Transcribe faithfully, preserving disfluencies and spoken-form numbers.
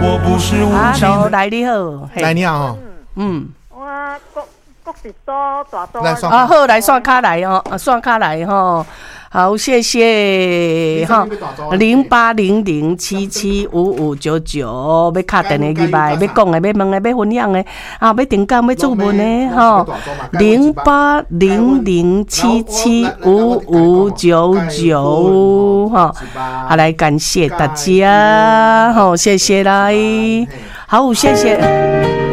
我不是无情。 Hello， 来你好， 来你好， 嗯， 我国国是多大多。 来刷啊好，来刷卡来哦，啊刷卡来吼。好，谢谢哈，零八零零七七五五九九，要敲电话入来，要讲的、要问的、要分享的，啊，要订购、要注文的哈，零八零零七七五五九九哈，好来感谢大家，好，谢谢来，好，谢谢。